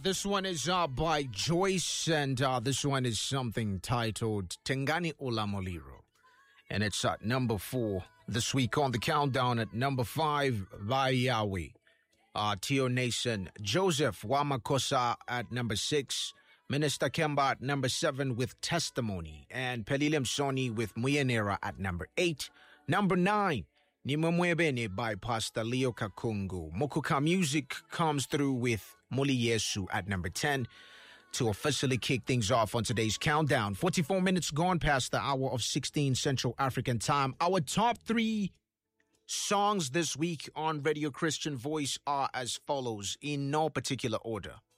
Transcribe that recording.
This one is by Joyce, and this one is something titled Tengani Olamoliro. And it's at number 4 this week on the countdown. At number 5 by Yahweh. Tio Nason, Joseph Wamakosa at number 6. Minister Kemba at number 7 with Testimony. And Pelilem Soni with Muyenera at number 8. Number 9, Nimamwebene by Pastor Leo Kakungu. Mokuka Music comes through with Muli Yesu at number 10 to officially kick things off on today's countdown. 44 minutes gone past the hour of 16 Central African time. Our top 3 songs this week on Radio Christian Voice are as follows, in no particular order.